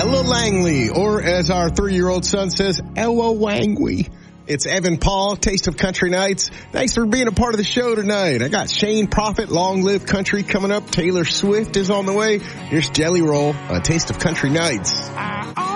Ella Langley, or as our 3-year-old son says, Ella Wangwe. It's Evan Paul, Taste of Country Nights. Thanks for being a part of the show tonight. I got Shane Prophet, Long Live Country coming up. Taylor Swift is on the way. Here's Jelly Roll on Taste of Country Nights.